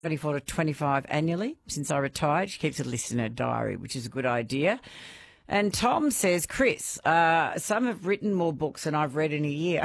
24 to 25 annually since I retired. She keeps a list in her diary, which is a good idea. And Tom says, Chris, some have written more books than I've read in a year.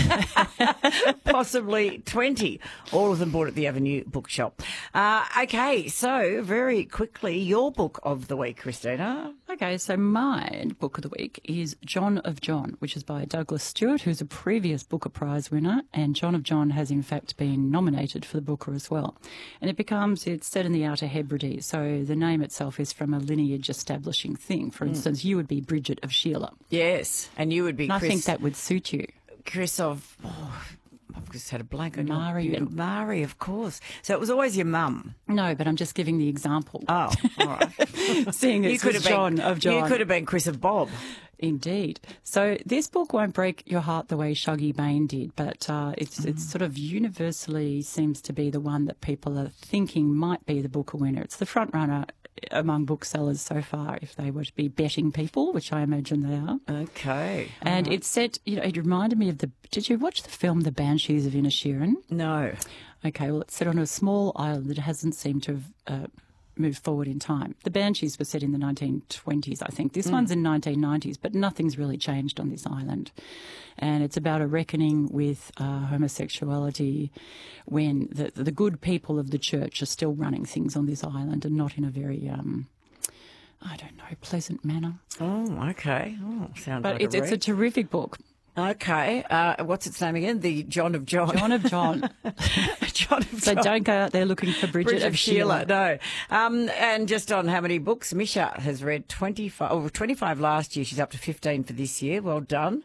Possibly 20. All of them bought at the Avenue Bookshop. Okay, so very quickly, your book of the week, Christina. Okay, so my book of the week is John of John, which is by Douglas Stewart, who's a previous Booker Prize winner, and John of John has in fact been nominated for the Booker as well. And it's set in the Outer Hebrides, so the name itself is from a lineage establishing thing. For instance, you would be Bridget of Sheila. Yes, and you would be and Chris. I think that would suit you. Chris of... I've just had a blank. Mari. Mari, of course. So it was always your mum. No, but I'm just giving the example. Oh, all right. Seeing as John of John. You could have been Chris of Bob. Indeed. So this book won't break your heart the way Shuggie Bain did, but it's sort of universally seems to be the one that people are thinking might be the Booker winner. It's the front runner among booksellers so far, if they were to be betting people, which I imagine they are. Okay. And it's set, it reminded me of did you watch the film The Banshees of Inisherin? No. Okay, well, it's set on a small island that hasn't seemed to have moved forward in time. The Banshees were set in the 1920s, I think. This one's in 1990s, but nothing's really changed on this island. And it's about a reckoning with homosexuality when the good people of the church are still running things on this island and not in a very, pleasant manner. Oh, okay. Oh, sounds but like it's a terrific book. Okay. What's its name again? The John of John. John of John. John of So John. don't go out there looking for Bridget of Sheila. No. And just on how many books, Misha has read 25 last year. She's up to 15 for this year. Well done.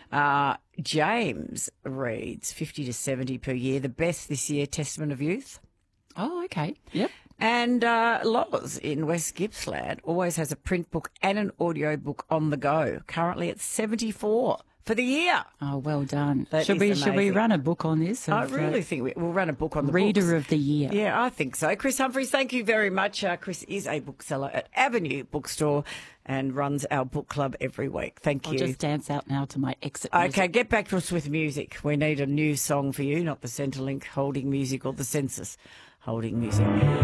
James reads 50 to 70 per year. The best this year, Testament of Youth. Oh, okay. Yep. And Loz in West Gippsland always has a print book and an audio book on the go. Currently at 74 for the year. Oh, well done. That Should we run a book on this? I really think we'll run a book on the Reader books. of the Year. Yeah, I think so. Chris Humphries, thank you very much. Chris is a bookseller at Avenue Bookstore and runs our book club every week. Thank you. I'll just dance out now to my exit Okay, music. get back to us with music. We need a new song for you, not the Centrelink holding music or the Census holding music.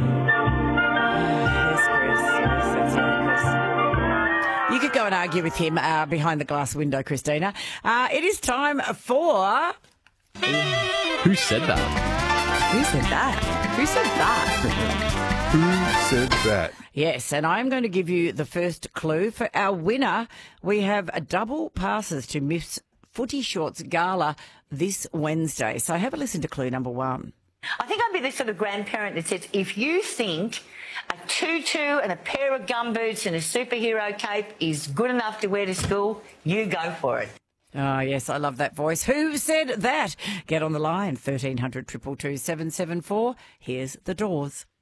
Yes, Chris. Yes, that's right, Chris. You could go and argue with him behind the glass window, Christina. It is time for... Who said that? Who said that? Who said that? Who said that? Yes, and I'm going to give you the first clue. For our winner, we have a double passes to Miss Footy Shorts Gala this Wednesday. So have a listen to clue number one. I think I'd be the sort of grandparent that says, if you think a tutu and a pair of gumboots and a superhero cape is good enough to wear to school, you go for it. Oh, yes, I love that voice. Who said that? Get on the line, 1300 222 774. Here's the Doors.